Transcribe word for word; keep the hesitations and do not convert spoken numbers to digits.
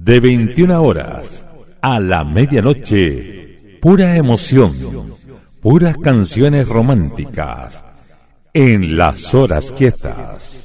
De veintiuna horas a la medianoche, pura emoción, puras canciones románticas, en las horas quietas.